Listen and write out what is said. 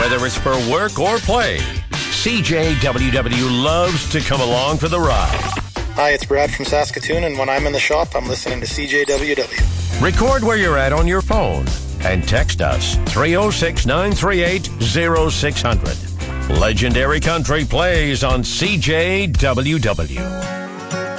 Whether it's for work or play, CJWW loves to come along for the ride. Hi, it's Brad from Saskatoon, and when I'm in the shop, I'm listening to CJWW. Record where you're at on your phone and text us 306-938-0600. Legendary Country plays on CJWW.